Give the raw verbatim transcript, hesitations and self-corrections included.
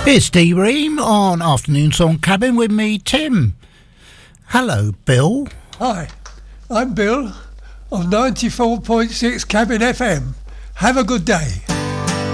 It's Dee Ream on Afternoon Song Cabin with me, Tim. Hello, Bill. Hi, I'm Bill of ninety-four point six Cabin F M. Have a good day.